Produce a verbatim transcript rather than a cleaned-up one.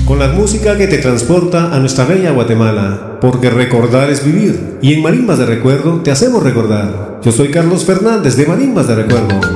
con la música que te transporta a nuestra bella Guatemala, porque recordar es vivir, y en Marimbas de Recuerdo te hacemos recordar. Yo soy Carlos Fernández de Marimbas de Recuerdo.